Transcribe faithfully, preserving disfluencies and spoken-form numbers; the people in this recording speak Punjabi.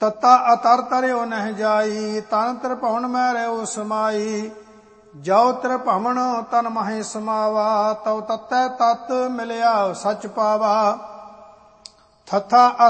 ਤਤਾ ਅਤਰ ਤਰਿਓ ਨਹਿ ਜਾਈ, ਤਨ ਤ੍ਰਿਭਵਨ ਮੈਂ ਰਹਿਓ ਸਮਾਈ। ਜੋ ਤ੍ਰਿਭਵਨ ਤਨ ਮਹਿ ਸਮਾਵਾ, ਤਉ ਤਤੈ ਤਤ ਮਿਲਿਆ ਸਚ ਪਾਵਾ। ਥਥਾ